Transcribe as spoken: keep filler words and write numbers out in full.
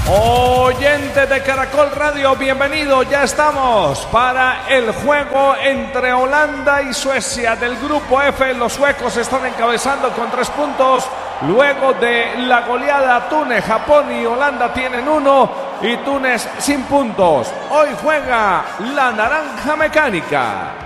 Oyentes de Caracol Radio, bienvenido. Ya estamos para el juego entre Holanda y Suecia del grupo F. Los suecos están encabezando con tres puntos. Luego de la goleada, Túnez, Japón y Holanda tienen uno y Túnez sin puntos. Hoy juega la Naranja Mecánica.